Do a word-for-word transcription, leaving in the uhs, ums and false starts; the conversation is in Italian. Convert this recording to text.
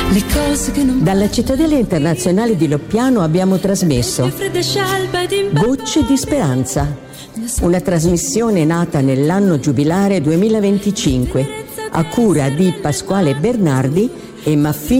le cose che non Dalla Cittadella Internazionale di Loppiano abbiamo trasmesso Gocce di Speranza, una trasmissione nata nell'anno giubilare duemilaventicinque a cura di Pasquale Bernardi e Maffini